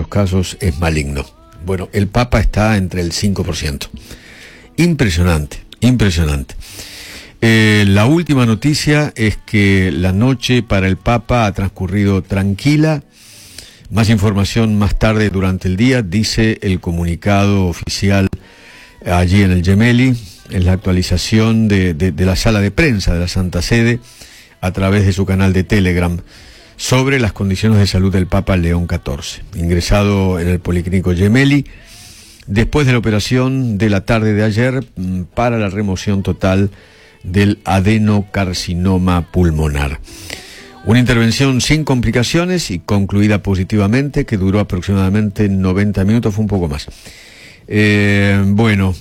los casos es maligno. Bueno, el Papa está entre el 5%. Impresionante, impresionante. La última noticia es que la noche para el Papa ha transcurrido tranquila. Más información más tarde durante el día, dice el comunicado oficial allí en el Gemelli, en la actualización de la sala de prensa de la Santa Sede a través de su canal de Telegram sobre las condiciones de salud del Papa León XIV, ingresado en el Policlínico Gemelli después de la operación de la tarde de ayer para la remoción total del adenocarcinoma pulmonar. Una intervención sin complicaciones y concluida positivamente, que duró aproximadamente 90 minutos, fue un poco más. Bueno.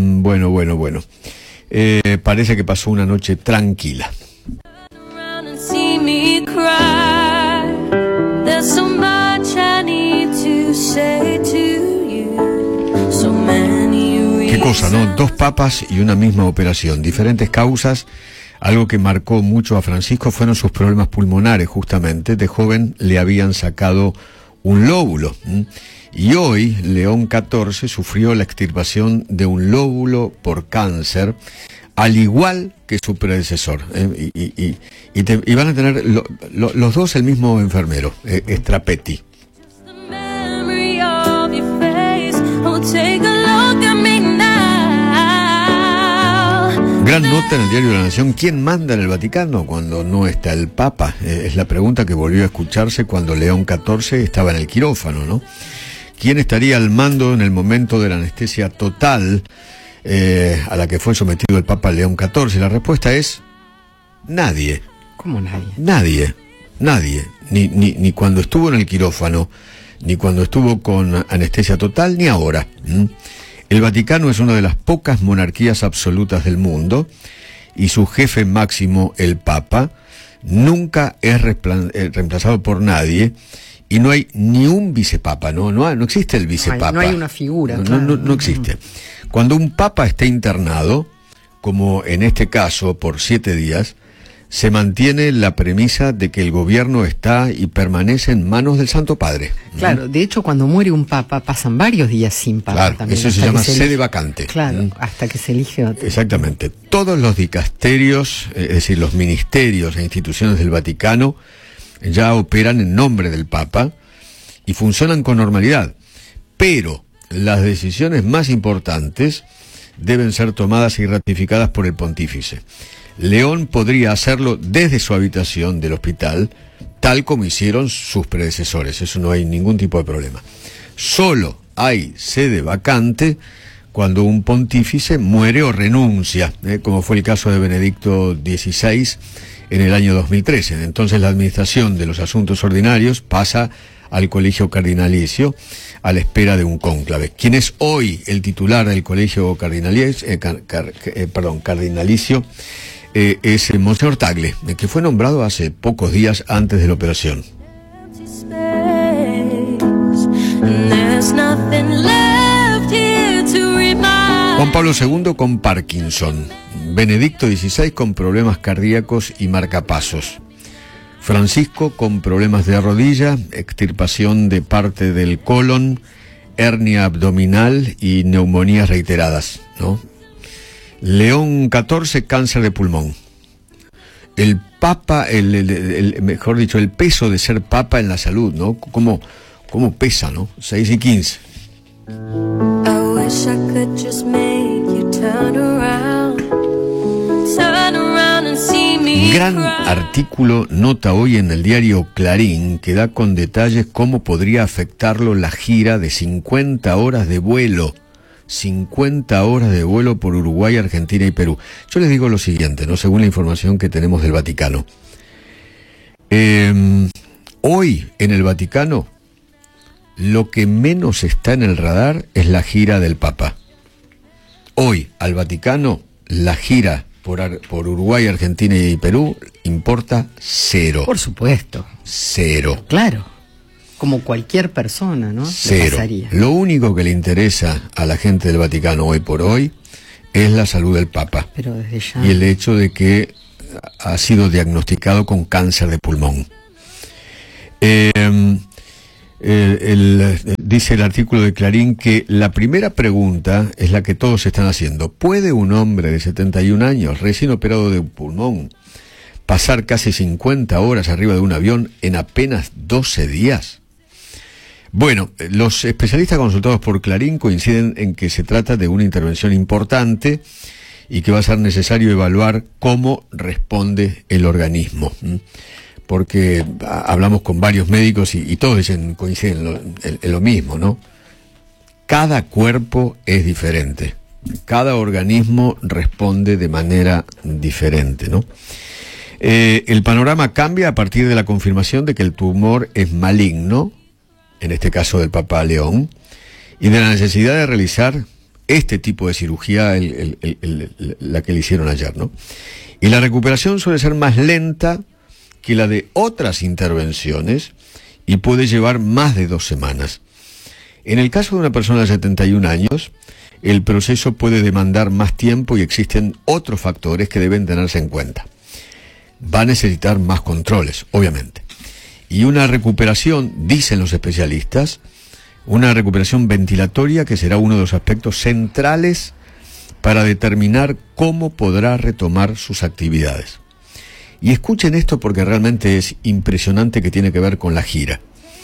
Parece que pasó una noche tranquila. Qué cosa, ¿no? Dos papas y una misma operación, diferentes causas. Algo que marcó mucho a Francisco fueron sus problemas pulmonares, justamente. De joven le habían sacado un lóbulo. Y hoy, León XIV sufrió la extirpación de un lóbulo por cáncer, al igual que su predecesor. Y van a tener los dos el mismo enfermero, Strapetti. Gran nota en el diario de la Nación. ¿Quién manda en el Vaticano cuando no está el Papa? Es la pregunta que volvió a escucharse cuando León XIV estaba en el quirófano, ¿no? ¿Quién estaría al mando en el momento de la anestesia total a la que fue sometido el Papa León XIV? La respuesta es nadie. ¿Cómo nadie? Nadie. Ni cuando estuvo en el quirófano, ni cuando estuvo con anestesia total, ni ahora. El Vaticano es una de las pocas monarquías absolutas del mundo y su jefe máximo, el Papa, nunca es reemplazado por nadie y no hay ni un vicepapa, no existe el vicepapa. No hay una figura. No existe. Cuando un Papa está internado, como en este caso por 7 días, se mantiene la premisa de que el gobierno está y permanece en manos del Santo Padre. Claro, de hecho cuando muere un papa pasan varios días sin papa. Claro, también, eso se llama sede vacante. Claro, hasta que se elige otro. Exactamente. Todos los dicasterios, es decir, los ministerios e instituciones del Vaticano, ya operan en nombre del Papa y funcionan con normalidad. Pero las decisiones más importantes deben ser tomadas y ratificadas por el pontífice. León podría hacerlo desde su habitación del hospital, tal como hicieron sus predecesores. Eso no hay ningún tipo de problema. Solo hay sede vacante cuando un pontífice muere o renuncia, como fue el caso de Benedicto XVI en el año 2013. Entonces la administración de los asuntos ordinarios pasa al colegio cardinalicio a la espera de un cónclave. ¿Quién es hoy el titular del colegio cardinalicio? Es el Monseñor Tagle, que fue nombrado hace pocos días antes de la operación. Juan Pablo II con Parkinson, Benedicto XVI con problemas cardíacos y marcapasos, Francisco con problemas de rodilla, extirpación de parte del colon, hernia abdominal y neumonías reiteradas, ¿no? León XIV, cáncer de pulmón. El Papa, mejor dicho, el peso de ser Papa en la salud, ¿no? ¿Cómo pesa, no? 6 y 15. Gran artículo, nota hoy en el diario Clarín, que da con detalles cómo podría afectarlo la gira de 50 horas de vuelo. 50 horas de vuelo por Uruguay, Argentina y Perú. Yo les digo lo siguiente, ¿no? Según la información que tenemos del Vaticano. Hoy en el Vaticano lo que menos está en el radar es la gira del Papa. Hoy al Vaticano la gira por Uruguay, Argentina y Perú importa 0. Por supuesto. 0. Claro. Como cualquier persona, ¿no? 0. Lo único que le interesa a la gente del Vaticano hoy por hoy es la salud del Papa. Pero desde ya. Y el hecho de que ha sido diagnosticado con cáncer de pulmón. dice el artículo de Clarín que la primera pregunta es la que todos están haciendo. ¿Puede un hombre de 71 años, recién operado de pulmón, pasar casi 50 horas arriba de un avión en apenas 12 días? Bueno, los especialistas consultados por Clarín coinciden en que se trata de una intervención importante y que va a ser necesario evaluar cómo responde el organismo. Porque hablamos con varios médicos y todos coinciden en lo mismo, ¿no? Cada cuerpo es diferente, cada organismo responde de manera diferente, ¿no? El panorama cambia a partir de la confirmación de que el tumor es maligno, en este caso del Papa León, y de la necesidad de realizar este tipo de cirugía, la que le hicieron ayer, ¿no? Y la recuperación suele ser más lenta que la de otras intervenciones y puede llevar más de 2 semanas. En el caso de una persona de 71 años, el proceso puede demandar más tiempo y existen otros factores que deben tenerse en cuenta. Va a necesitar más controles, obviamente. Y una recuperación, dicen los especialistas, una recuperación ventilatoria que será uno de los aspectos centrales para determinar cómo podrá retomar sus actividades. Y escuchen esto porque realmente es impresionante, que tiene que ver con la gira.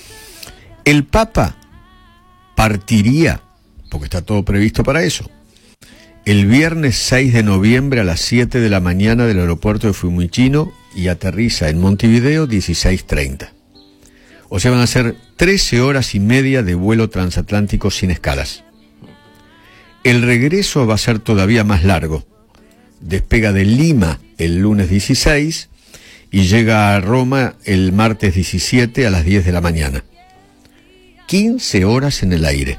El Papa partiría, porque está todo previsto para eso, el viernes 6 de noviembre a las 7 de la mañana del aeropuerto de Fiumicino y aterriza en Montevideo 16:30. O sea, van a ser 13 horas y media de vuelo transatlántico sin escalas. El regreso va a ser todavía más largo. Despega de Lima el lunes 16 y llega a Roma el martes 17 a las 10 de la mañana. 15 horas en el aire.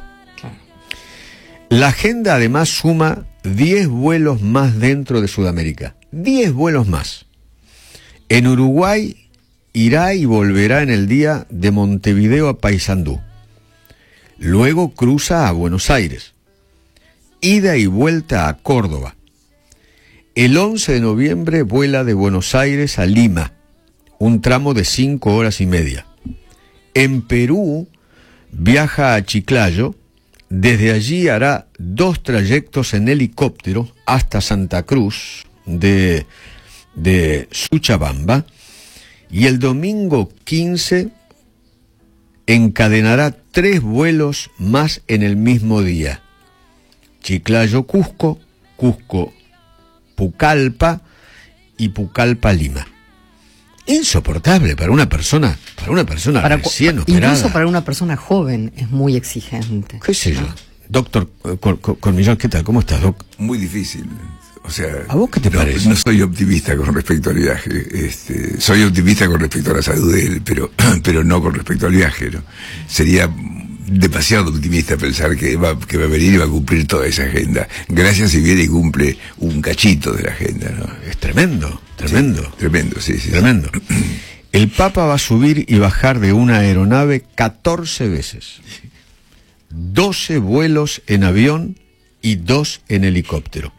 La agenda además suma 10 vuelos más dentro de Sudamérica. 10 vuelos más. En Uruguay irá y volverá en el día de Montevideo a Paysandú. Luego cruza a Buenos Aires. Ida y vuelta a Córdoba. El 11 de noviembre vuela de Buenos Aires a Lima, un tramo de 5 horas y media. En Perú viaja a Chiclayo, desde allí hará 2 trayectos en helicóptero hasta Santa Cruz de Suchabamba, y el domingo 15 encadenará 3 vuelos más en el mismo día. Chiclayo-Cusco, Cusco-Pucallpa y Pucallpa-Lima. Insoportable para una persona recién operada. Incluso para una persona joven es muy exigente. ¿Qué sé yo? Doctor Cormillón, ¿qué tal? ¿Cómo estás, Doc? Muy difícil. O sea, ¿a vos qué te parece? No soy optimista con respecto al viaje. Soy optimista con respecto a la salud de él, pero no con respecto al viaje, ¿no? Sería demasiado optimista pensar que va a venir y va a cumplir toda esa agenda. Gracias si viene y cumple un cachito de la agenda, ¿no? Es tremendo. Sí. Tremendo. El Papa va a subir y bajar de una aeronave 14 veces. 12 vuelos en avión y 2 en helicóptero.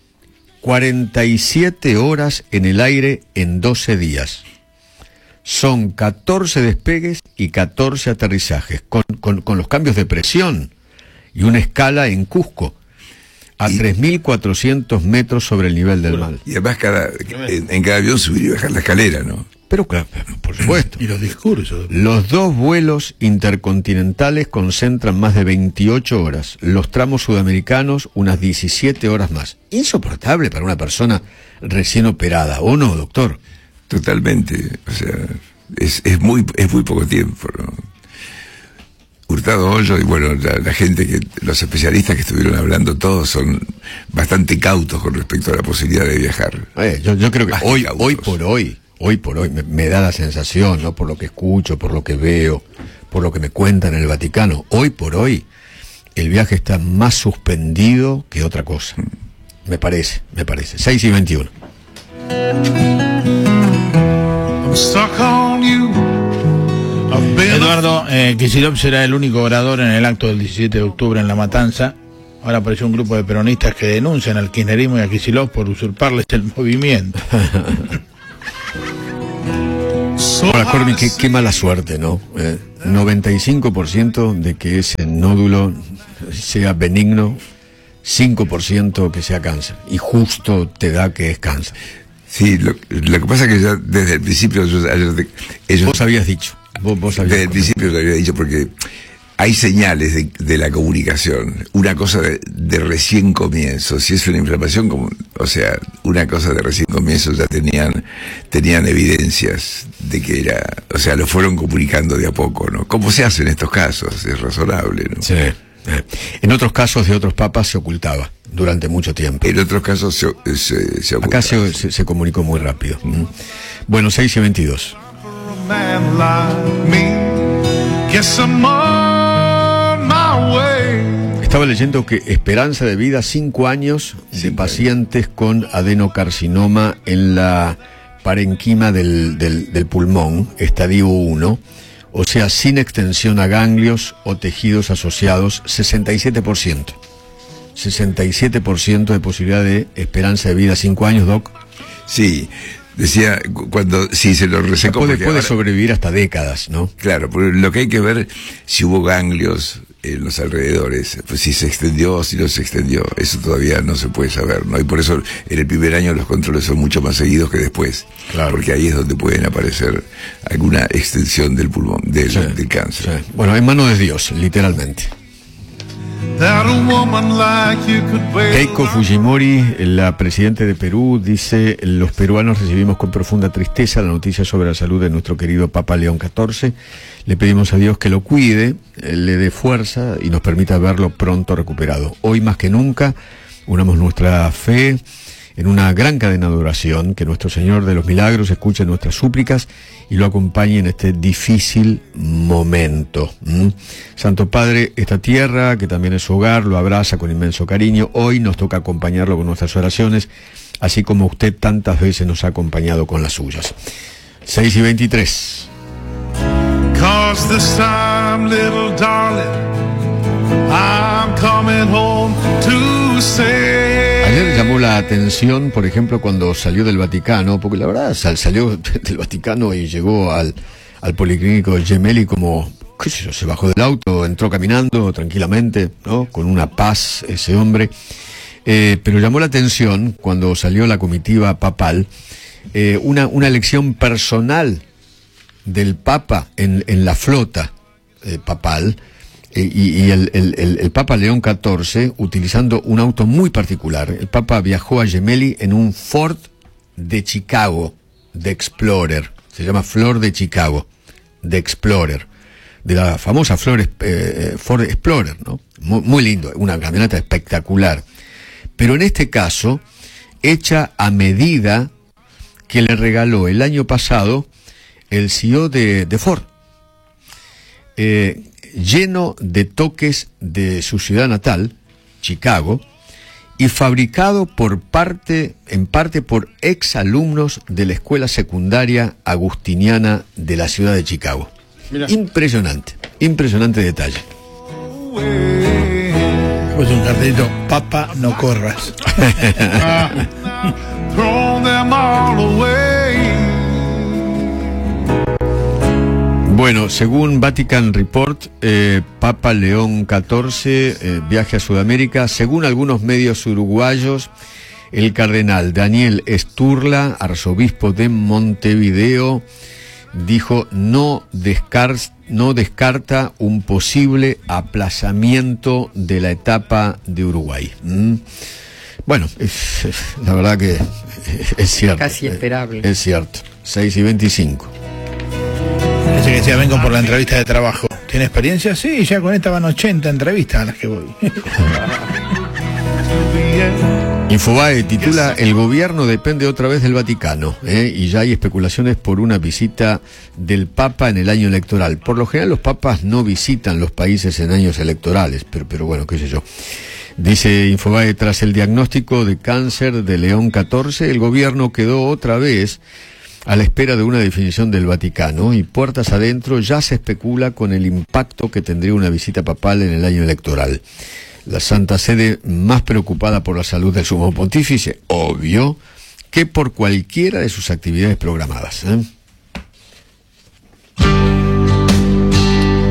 47 horas en el aire en 12 días. Son 14 despegues y 14 aterrizajes, con los cambios de presión y una escala en Cusco, a 3.400 metros sobre el nivel del mar. Y además en cada avión subir y bajar la escalera, ¿no? Pero claro, por supuesto. Y los discursos. Los 2 vuelos intercontinentales concentran más de 28 horas. Los tramos sudamericanos, unas 17 horas más. Insoportable para una persona recién operada, ¿o no, doctor? Totalmente. O sea, es muy poco tiempo, ¿no? Hurtado Hoyo y bueno, la gente los especialistas que estuvieron hablando, todos son bastante cautos con respecto a la posibilidad de viajar. Yo creo que hoy por hoy me da la sensación, ¿no? Por lo que escucho, por lo que veo, por lo que me cuentan en el Vaticano, hoy por hoy el viaje está más suspendido que otra cosa. Me parece. 6:21. Eduardo Kicillof será el único orador en el acto del 17 de octubre en La Matanza. Ahora apareció un grupo de peronistas que denuncian al kirchnerismo y a Kicillof por usurparles el movimiento. Ahora, Cormi, qué mala suerte, ¿no? 95% de que ese nódulo sea benigno, 5% que sea cáncer, y justo te da que es cáncer. Sí, lo que pasa es que ya desde el principio ellos Vos habías dicho. Vos habías desde el principio lo había dicho, porque hay señales de la comunicación. Una cosa de recién comienzo, si es una inflamación, una cosa de recién comienzo ya tenían evidencias de que era, lo fueron comunicando de a poco, ¿no? ¿Cómo se hace en estos casos? Es razonable, ¿no? Sí. En otros casos de otros papas se ocultaba durante mucho tiempo. En otros casos se ocultaba. Acá se comunicó muy rápido. Bueno, 6:22. Estaba leyendo que esperanza de vida 5 años de pacientes con adenocarcinoma en la parenquima del pulmón, estadio 1, o sea, sin extensión a ganglios o tejidos asociados, 67%. 67% de posibilidad de esperanza de vida, 5 años, Doc. Sí, decía, si se lo resecó... Puede sobrevivir hasta décadas, ¿no? Claro, pero lo que hay que ver, si hubo ganglios en los alrededores, pues si se extendió o si no se extendió, eso todavía no se puede saber, ¿no? Y por eso en el primer año los controles son mucho más seguidos que después, claro, porque ahí es donde pueden aparecer alguna extensión del pulmón, del cáncer. Sí. Bueno, en manos de Dios, literalmente. Keiko Fujimori, la presidenta de Perú, dice: los peruanos recibimos con profunda tristeza la noticia sobre la salud de nuestro querido Papa León XIV. Le pedimos a Dios que lo cuide, le dé fuerza y nos permita verlo pronto recuperado. Hoy más que nunca unamos nuestra fe en una gran cadena de oración, que nuestro Señor de los Milagros escuche nuestras súplicas y lo acompañe en este difícil momento. Santo Padre, esta tierra, que también es su hogar, lo abraza con inmenso cariño. Hoy nos toca acompañarlo con nuestras oraciones, así como usted tantas veces nos ha acompañado con las suyas. 6:23. Cause this time, little darling, I'm coming home to say. Ayer llamó la atención, por ejemplo, cuando salió del Vaticano, porque la verdad salió del Vaticano y llegó al Policlínico Gemelli como, qué sé yo, se bajó del auto, entró caminando tranquilamente, ¿no? Con una paz ese hombre. Pero llamó la atención cuando salió la comitiva papal, una elección personal del Papa en la flota papal, y el Papa León XIV utilizando un auto muy particular. El Papa viajó a Gemelli en un Ford de Chicago, de Explorer, se llama Ford de Chicago, de Explorer, de la famosa Ford Explorer, ¿no? Muy lindo, una camioneta espectacular, pero en este caso hecha a medida, que le regaló el año pasado el CEO de Ford, lleno de toques de su ciudad natal, Chicago, y fabricado en parte por exalumnos de la escuela secundaria agustiniana de la ciudad de Chicago. Mirá. Impresionante detalle. Pues un cartelito: Papa, no corras. Bueno, según Vatican Report, Papa León XIV viaje a Sudamérica. Según algunos medios uruguayos, el cardenal Daniel Sturla, arzobispo de Montevideo, dijo no descarta un posible aplazamiento de la etapa de Uruguay. Bueno, la verdad que es cierto. Casi esperable. Es cierto. 6:25. Dice que decía: vengo por la entrevista de trabajo. ¿Tiene experiencia? Sí, ya con esta van 80 entrevistas a las que voy. Infobae titula: el gobierno depende otra vez del Vaticano, y ya hay especulaciones por una visita del Papa en el año electoral. Por lo general los papas no visitan los países en años electorales, pero bueno, qué sé yo. Dice Infobae: tras el diagnóstico de cáncer de León XIV, el gobierno quedó otra vez a la espera de una definición del Vaticano, y puertas adentro ya se especula con el impacto que tendría una visita papal en el año electoral. La Santa Sede, más preocupada por la salud del Sumo Pontífice, obvio, que por cualquiera de sus actividades programadas.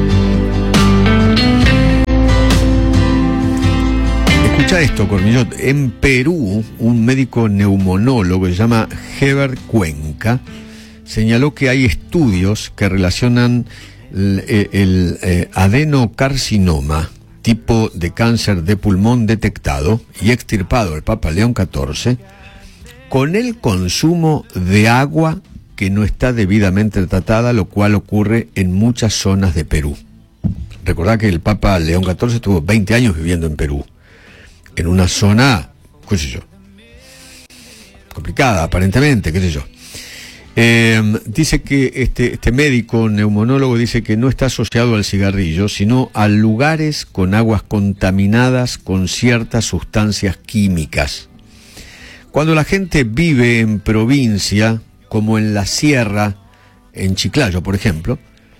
Escucha esto, Cormillot. En Perú, un médico neumonólogo que se llama Heber Cuenca señaló que hay estudios que relacionan el adenocarcinoma, tipo de cáncer de pulmón detectado y extirpado del Papa León XIV, con el consumo de agua que no está debidamente tratada, lo cual ocurre en muchas zonas de Perú. Recordad que el Papa León XIV estuvo 20 años viviendo en Perú, en una zona, qué sé yo, complicada aparentemente, qué sé yo. Dice que este médico neumonólogo dice que no está asociado al cigarrillo, sino a lugares con aguas contaminadas con ciertas sustancias químicas. Cuando la gente vive en provincia, como en la sierra, en Chiclayo, por ejemplo,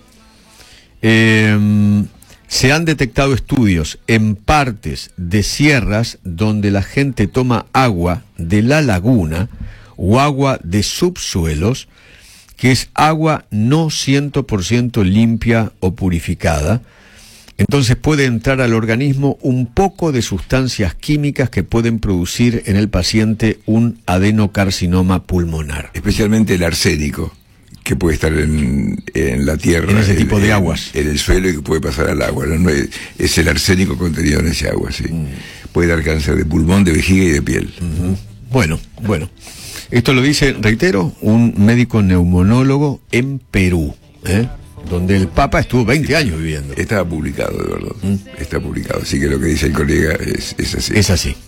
se han detectado estudios en partes de sierras donde la gente toma agua de la laguna o agua de subsuelos, que es agua no 100% limpia o purificada. Entonces puede entrar al organismo un poco de sustancias químicas que pueden producir en el paciente un adenocarcinoma pulmonar. Especialmente el arsénico, que puede estar en la tierra. En ese tipo de aguas. En el suelo y que puede pasar al agua. ¿No? Es el arsénico contenido en ese agua, sí. Puede dar cáncer de pulmón, de vejiga y de piel. Bueno. Esto lo dice, reitero, un médico neumonólogo en Perú, donde el Papa estuvo 20 años viviendo. Estaba publicado, de verdad. Está publicado, así que lo que dice el colega es así. Es así.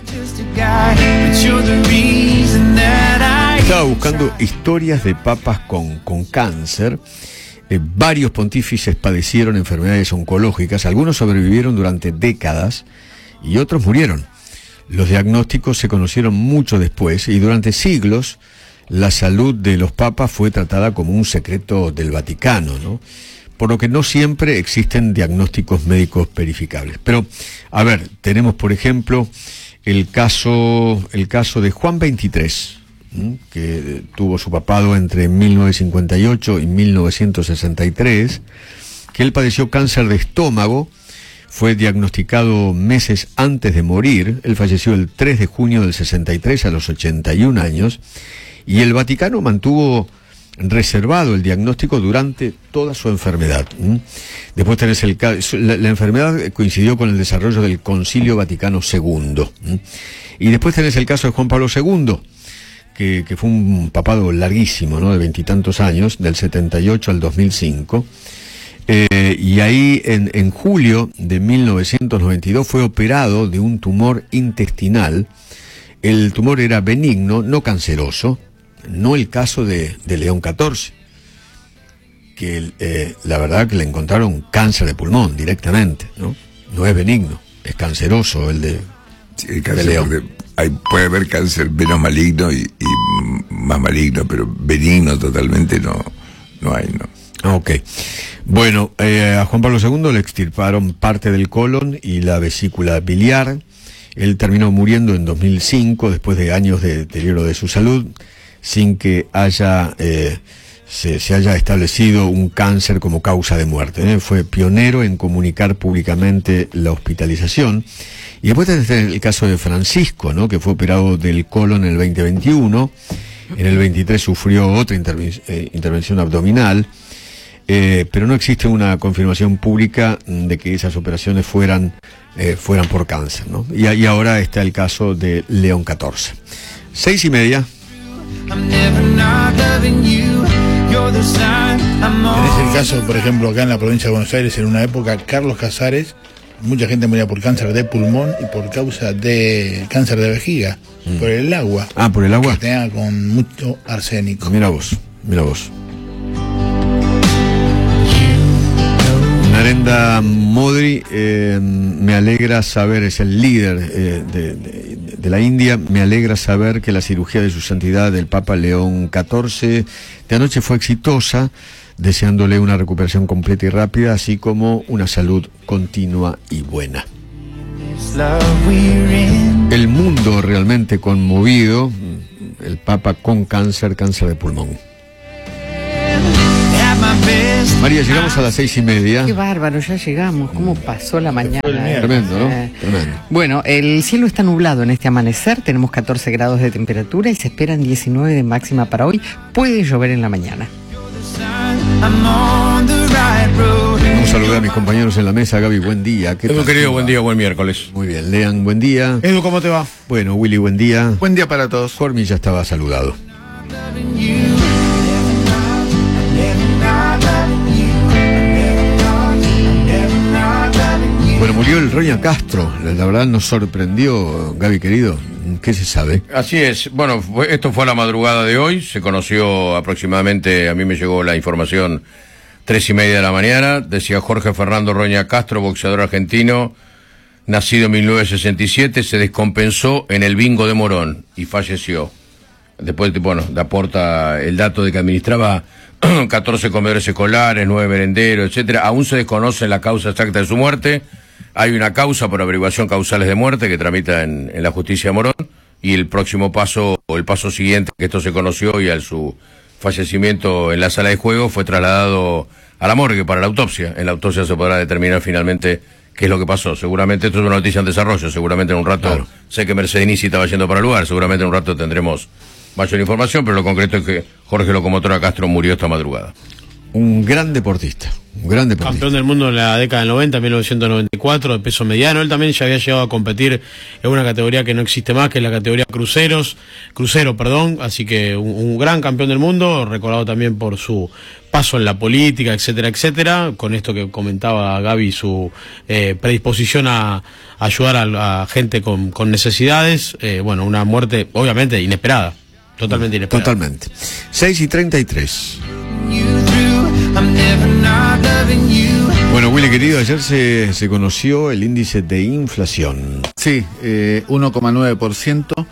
Estaba buscando historias de papas con cáncer. Varios pontífices padecieron enfermedades oncológicas, algunos sobrevivieron durante décadas y otros murieron. Los diagnósticos se conocieron mucho después y durante siglos la salud de los papas fue tratada como un secreto del Vaticano, ¿no? Por lo que no siempre existen diagnósticos médicos verificables. Pero, a ver, tenemos por ejemplo el caso de Juan XXIII, que tuvo su papado entre 1958 y 1963, que él padeció cáncer de estómago. Fue diagnosticado meses antes de morir. Él falleció el 3 de junio del 63 a los 81 años y el Vaticano mantuvo reservado el diagnóstico durante toda su enfermedad. Después tenés la enfermedad coincidió con el desarrollo del Concilio Vaticano II. Y después tenés el caso de Juan Pablo II, que fue un papado larguísimo, ¿no? De 20 y tantos años, del 78 al 2005. Y ahí en julio de 1992 fue operado de un tumor intestinal. El tumor era benigno, no canceroso, no el caso de León XIV, que la verdad que le encontraron cáncer de pulmón directamente, ¿no? No es benigno, es canceroso el de León. Puede haber cáncer menos maligno y más maligno, pero benigno totalmente no hay, ¿no? Ok. Bueno, a Juan Pablo II le extirparon parte del colon y la vesícula biliar. Él terminó muriendo en 2005, después de años de deterioro de su salud, sin que se haya establecido un cáncer como causa de muerte. Fue pionero en comunicar públicamente la hospitalización. Y después está el caso de Francisco, ¿no? Que fue operado del colon en el 2021. En el 23 sufrió otra intervención abdominal. Pero no existe una confirmación pública de que esas operaciones fueran por cáncer, ¿no? Y ahora está el caso de León XIV. 6:30. Tenés el caso, por ejemplo, acá en la provincia de Buenos Aires, en una época, Carlos Casares, mucha gente moría por cáncer de pulmón y por causa de cáncer de vejiga, por el agua. Ah, por el agua. Que tenga con mucho arsénico. Mira vos. Narendra Modi, me alegra saber, es el líder de la India, me alegra saber que la cirugía de su santidad del Papa León XIV de anoche fue exitosa, deseándole una recuperación completa y rápida, así como una salud continua y buena. El mundo realmente conmovido, el Papa con cáncer de pulmón. María, llegamos a las 6:30. Qué bárbaro, ya llegamos. ¿Cómo pasó la mañana? Tremendo, ¿no? Tremendo. Bueno, el cielo está nublado en este amanecer. Tenemos 14 grados de temperatura y se esperan 19 de máxima para hoy. Puede llover en la mañana. Vamos a saludar a mis compañeros en la mesa. Gaby, buen día. ¿Qué Edu, tal? querido, buen día, buen miércoles. Muy bien. Lean, buen día. Edu, ¿cómo te va? Bueno, Willy, buen día. Buen día para todos. Formi ya estaba saludado. Bueno, murió el Roña Castro. La verdad nos sorprendió, Gaby querido. ¿Qué se sabe? Así es. Bueno, esto fue a la madrugada de hoy. Se conoció aproximadamente, a mí me llegó la información 3:30 de la mañana. Decía Jorge Fernando Roña Castro, boxeador argentino, nacido en 1967, se descompensó en el bingo de Morón y falleció. Después, bueno, aporta el dato de que administraba 14 comedores escolares, 9 merenderos, etcétera. Aún se desconoce la causa exacta de su muerte. Hay una causa por averiguación causales de muerte que tramita en la justicia de Morón, y el próximo paso, o el paso siguiente, que esto se conoció y al su fallecimiento en la sala de juego, fue trasladado a la morgue para la autopsia. En la autopsia se podrá determinar finalmente qué es lo que pasó. Seguramente esto es una noticia en desarrollo, seguramente en un rato, claro. Sé que Mercedinici estaba yendo para el lugar, seguramente en un rato tendremos mayor información, pero lo concreto es que Jorge Locomotora Castro murió esta madrugada. Un gran deportista, un gran deportista. Campeón del mundo en la década del 90, 1994, de peso mediano. Él también ya había llegado a competir en una categoría que no existe más, que es la categoría crucero, así que un gran campeón del mundo, recordado también por su paso en la política, etcétera, etcétera. Con esto que comentaba Gaby, su predisposición a ayudar a gente con necesidades. Bueno, una muerte obviamente inesperada, totalmente inesperada. Totalmente. 6:33. Bueno, Willy querido, ayer se conoció el índice de inflación. Sí, 1,9%.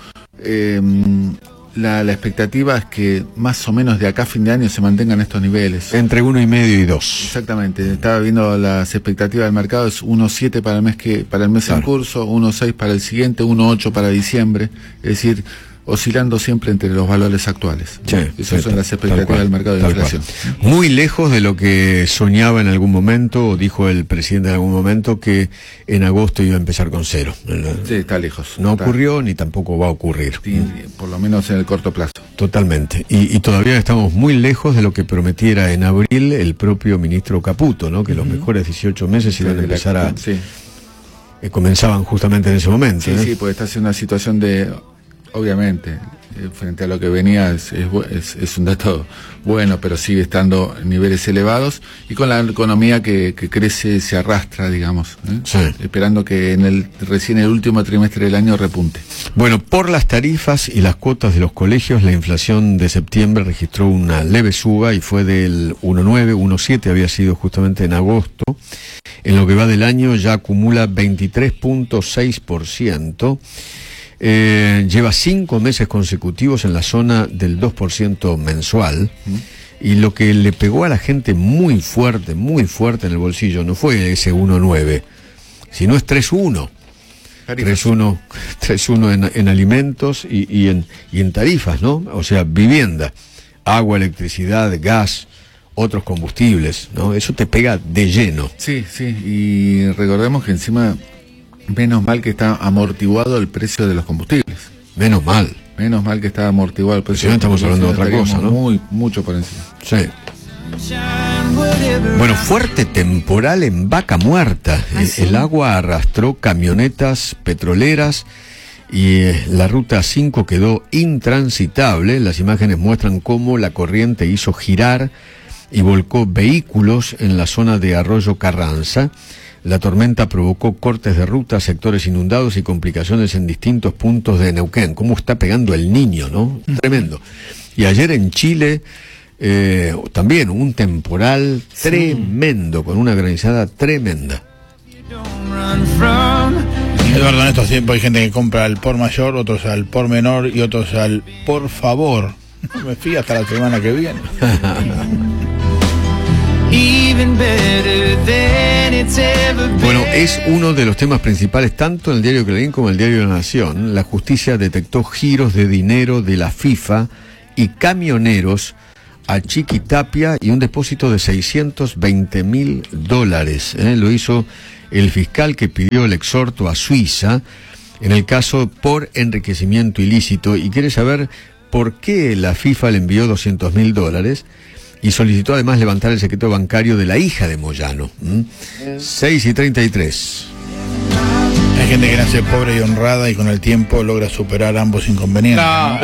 La expectativa es que más o menos de acá a fin de año se mantengan estos niveles. Entre 1,5 y 2. Exactamente. Estaba viendo las expectativas del mercado, es 1,7 para el mes claro. en curso, 1,6 para el siguiente, 1,8 para diciembre. Es decir, oscilando siempre entre los valores actuales. Sí, esas son las expectativas del mercado de inflación. Muy lejos de lo que soñaba en algún momento, o dijo el presidente en algún momento, que en agosto iba a empezar con 0. Sí, está lejos. No está. Ocurrió ni tampoco va a ocurrir. Sí, por lo menos en el corto plazo. Totalmente. Y todavía estamos muy lejos de lo que prometiera en abril el propio ministro Caputo, ¿no? Que los mejores 18 meses iban a empezar a... Sí. Comenzaban justamente en ese momento. Sí, sí, porque está en una situación de... Obviamente, frente a lo que venía es un dato bueno, pero sigue estando en niveles elevados y con la economía que crece, se arrastra, digamos, sí. Esperando que recién el último trimestre del año repunte. Bueno, por las tarifas y las cuotas de los colegios, la inflación de septiembre registró una leve suba y fue del 1,9, 1,7 había sido justamente en agosto. En lo que va del año ya acumula 23,6%. Lleva 5 meses consecutivos en la zona del 2% mensual, y lo que le pegó a la gente muy fuerte en el bolsillo no fue ese 1,9, sino es 3,1. 3,1 en alimentos y en tarifas, ¿no? O sea, vivienda, agua, electricidad, gas, otros combustibles, ¿no? Eso te pega de lleno. Sí, sí, y recordemos que encima... Menos mal que está amortiguado el precio de los combustibles. Menos mal. Menos mal que está amortiguado el precio. Si no estamos hablando de otra cosa, ¿no? Mucho por encima. Sí. Bueno, fuerte temporal en Vaca Muerta. ¿Sí? El agua arrastró camionetas petroleras y la ruta 5 quedó intransitable. Las imágenes muestran cómo la corriente hizo girar y volcó vehículos en la zona de Arroyo Carranza. La tormenta provocó cortes de ruta, sectores inundados y complicaciones en distintos puntos de Neuquén. ¿Cómo está pegando el Niño, no? Tremendo. Y ayer en Chile también un temporal tremendo, con una granizada tremenda. Eduardo, en estos tiempos hay gente que compra al por mayor, otros al por menor y otros al por favor. No me fío hasta la semana que viene. Bueno, es uno de los temas principales tanto en el diario Clarín como en el diario La Nación. La justicia detectó giros de dinero de la FIFA y camioneros a Chiqui Tapia y un depósito de $620.000. Lo hizo el fiscal que pidió el exhorto a Suiza en el caso por enriquecimiento ilícito y quiere saber por qué la FIFA le envió $200.000 y solicitó además levantar el secreto bancario de la hija de Moyano. 6:33. Hay gente que nace pobre y honrada y con el tiempo logra superar ambos inconvenientes. No.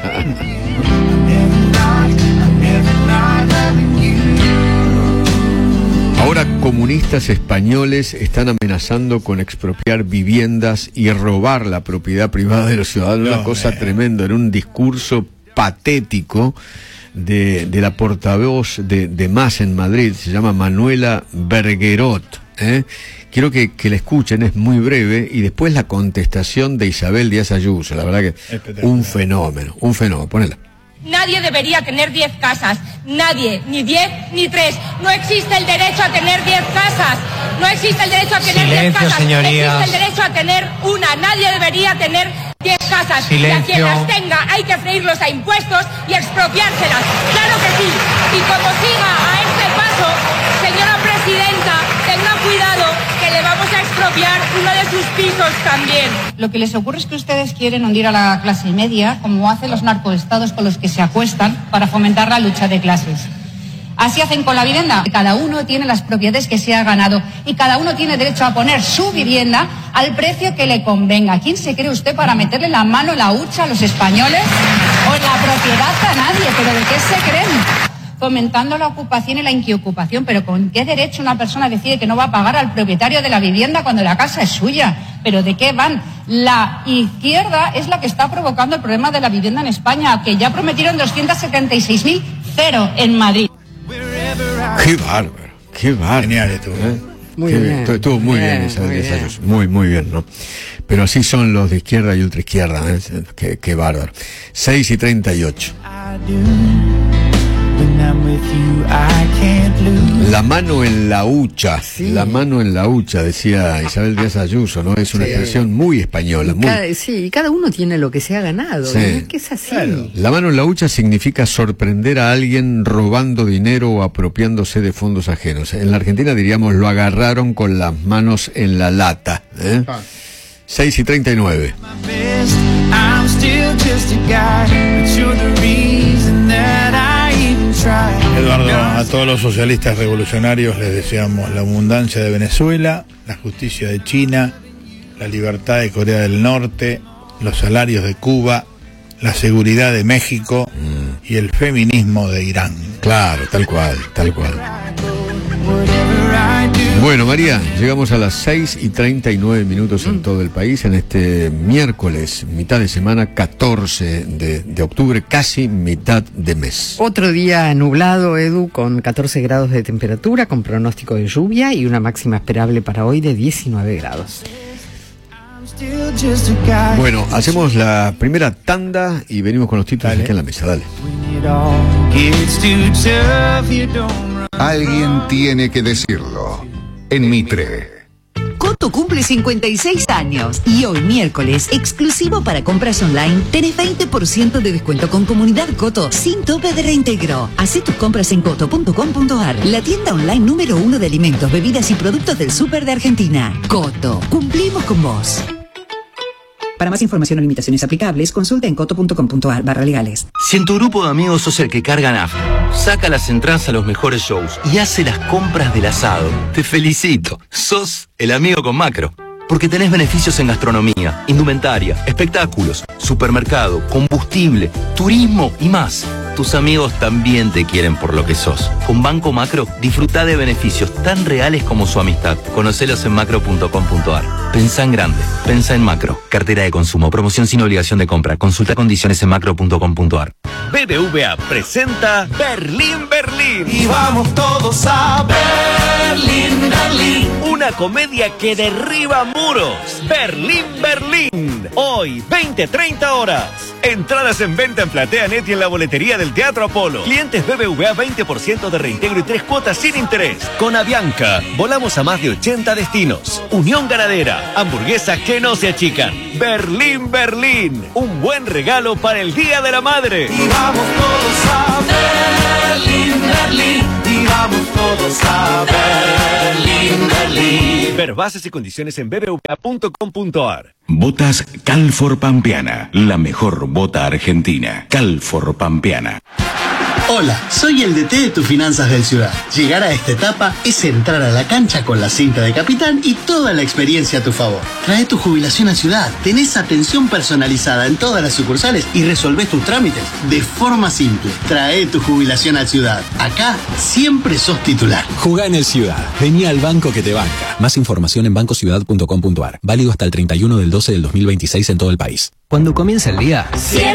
Ahora comunistas españoles están amenazando con expropiar viviendas y robar la propiedad privada de los ciudadanos. Una cosa tremenda, en un discurso patético de la portavoz de MAS en Madrid, se llama Manuela Bergerot. Quiero que la escuchen, es muy breve, y después la contestación de Isabel Díaz Ayuso, la verdad que un fenómeno, ponela. Nadie debería tener 10 casas, nadie, ni 10 ni 3. No existe el derecho a tener 10 casas, no existe el derecho a tener 10 casas, señorías. Existe el derecho a tener una, nadie debería tener 10 casas. Silencio. Y a quien las tenga hay que freírlos a impuestos y expropiárselas, claro que sí. Y como siga a este paso, señora presidenta, tenga cuidado que le vamos a expropiar uno de sus pisos también. Lo que les ocurre es que ustedes quieren hundir a la clase media, como hacen los narcoestados con los que se acuestan para fomentar la lucha de clases. Así hacen con la vivienda. Cada uno tiene las propiedades que se ha ganado y cada uno tiene derecho a poner su vivienda al precio que le convenga. ¿Quién se cree usted para meterle la mano en la hucha a los españoles o en la propiedad a nadie? ¿Pero de qué se creen? Fomentando la ocupación y la inquiocupación, pero ¿con qué derecho una persona decide que no va a pagar al propietario de la vivienda cuando la casa es suya? ¿Pero de qué van? La izquierda es la que está provocando el problema de la vivienda en España, que ya prometieron 276.000, cero en Madrid. ¡Qué bárbaro! ¡Qué bárbaro! Genial estuvo. Muy bien. Estuvo muy bien Isabel Díaz Ayuso. Muy bien, ¿no? Pero así son los de izquierda y ultraizquierda, Qué bárbaro. 6:38. La mano en la hucha, la mano en la hucha, decía Isabel Díaz Ayuso, ¿no? Es una expresión muy española. Y cada uno tiene lo que se ha ganado, Sí. ¿no? Que es así. Claro. La mano en la hucha significa sorprender a alguien robando dinero o apropiándose de fondos ajenos. En la Argentina diríamos lo agarraron con las manos en la lata. 6:39. Eduardo, a todos los socialistas revolucionarios les deseamos la abundancia de Venezuela, la justicia de China, la libertad de Corea del Norte, los salarios de Cuba, la seguridad de México y el feminismo de Irán. Claro, tal cual. Bueno, María, llegamos a las 6:39 en todo el país en este miércoles, mitad de semana, 14 de octubre, casi mitad de mes. Otro día nublado, Edu, con 14 grados de temperatura, con pronóstico de lluvia y una máxima esperable para hoy de 19 grados. Bueno, hacemos la primera tanda y venimos con los títulos aquí en la mesa, dale. Alguien tiene que decirlo. En Mitre. Coto cumple 56 años y hoy miércoles, exclusivo para compras online, tenés 20% de descuento con Comunidad Coto sin tope de reintegro. Hacé tus compras en coto.com.ar, la tienda online número 1 de alimentos, bebidas y productos del súper de Argentina. Coto, cumplimos con vos. Para más información o limitaciones aplicables, consulta en coto.com.ar/legales. Si en tu grupo de amigos sos el que carga nafta, saca las entradas a los mejores shows y hace las compras del asado, te felicito. Sos el amigo con Macro. Porque tenés beneficios en gastronomía, indumentaria, espectáculos, supermercado, combustible, turismo y más. Tus amigos también te quieren por lo que sos. Con Banco Macro, disfrutá de beneficios tan reales como su amistad. Conocelos en macro.com.ar. Pensá en grande, pensá en Macro. Cartera de consumo, promoción sin obligación de compra. Consulta condiciones en macro.com.ar. BBVA presenta Berlín, Berlín. Y vamos todos a Berlín, Berlín. Una comedia que derriba muros. Berlín, Berlín. Hoy, 20-30 horas. Entradas en venta en PlateaNet y en la boletería del Teatro Apolo. Clientes BBVA 20% de reintegro y 3 cuotas sin interés. Con Avianca, volamos a más de 80 destinos. Unión Ganadera, hamburguesas que no se achican. Berlín, Berlín, un buen regalo para el Día de la Madre. Y vamos todos a Berlín, Berlín. Y vamos todos a Berlín, Berlín. Ver bases y condiciones en bbva.com.ar. Botas Calfor Pampeana, la mejor bota argentina. Calfor Pampeana. Hola, soy el DT de tus finanzas del Ciudad. Llegar a esta etapa es entrar a la cancha con la cinta de capitán y toda la experiencia a tu favor. Trae tu jubilación a Ciudad, tenés atención personalizada en todas las sucursales y resolvés tus trámites de forma simple. Trae tu jubilación a Ciudad. Acá siempre sos titular. Jugá en el Ciudad. Vení al banco que te banca. Más información en bancociudad.com.ar. Válido hasta el 31 del 12 del 2026 en todo el país. Cuando comienza el día,